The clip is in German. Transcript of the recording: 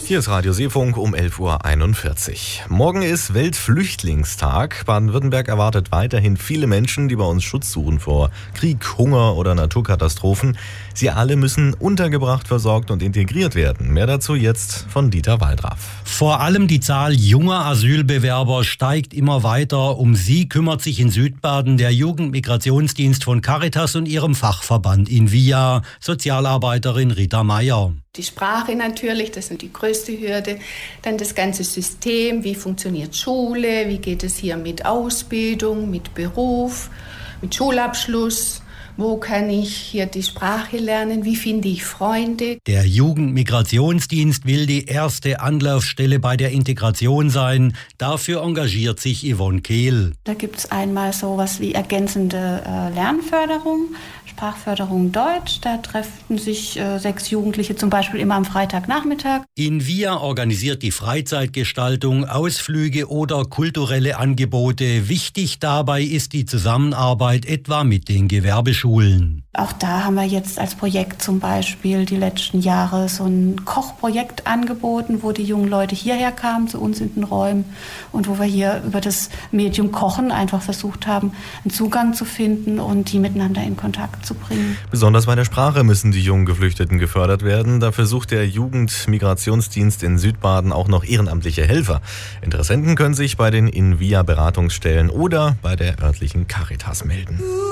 Hier ist Radio Seefunk um 11.41 Uhr. Morgen ist Weltflüchtlingstag. Baden-Württemberg erwartet weiterhin viele Menschen, die bei uns Schutz suchen vor Krieg, Hunger oder Naturkatastrophen. Sie alle müssen untergebracht, versorgt und integriert werden. Mehr dazu jetzt von Dieter Waldraff. Vor allem die Zahl junger Asylbewerber steigt immer weiter. Um sie kümmert sich in Südbaden der Jugendmigrationsdienst von Caritas und ihrem Fachverband INVIA, Sozialarbeiterin Rita Meyer. Die Sprache natürlich, das ist die größte Hürde. Dann das ganze System, wie funktioniert Schule, wie geht es hier mit Ausbildung, mit Beruf, mit Schulabschluss. Wo kann ich hier die Sprache lernen? Wie finde ich Freunde? Der Jugendmigrationsdienst will die erste Anlaufstelle bei der Integration sein. Dafür engagiert sich Yvonne Kehl. Da gibt es einmal sowas wie ergänzende Lernförderung, Sprachförderung Deutsch. Da treffen sich 6 Jugendliche zum Beispiel immer am Freitagnachmittag. INVIA organisiert die Freizeitgestaltung, Ausflüge oder kulturelle Angebote. Wichtig dabei ist die Zusammenarbeit etwa mit den Gewerbeschulen. Auch da haben wir jetzt als Projekt zum Beispiel die letzten Jahre so ein Kochprojekt angeboten, wo die jungen Leute hierher kamen zu uns in den Räumen und wo wir hier über das Medium Kochen einfach versucht haben, einen Zugang zu finden und die miteinander in Kontakt zu bringen. Besonders bei der Sprache müssen die jungen Geflüchteten gefördert werden. Dafür sucht der Jugendmigrationsdienst in Südbaden auch noch ehrenamtliche Helfer. Interessenten können sich bei den INVIA-Beratungsstellen oder bei der örtlichen Caritas melden.